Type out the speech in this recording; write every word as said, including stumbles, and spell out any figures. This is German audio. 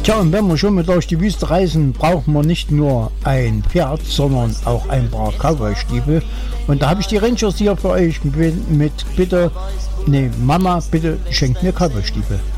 Tja, und wenn wir schon mal durch die Wüste reisen, brauchen wir nicht nur ein Pferd, sondern auch ein paar Cowboy-Stiefel. Und da habe ich die Rangers hier für euch mit, mit bitte, nee, Mama, bitte schenkt mir Cowboy-Stiefel.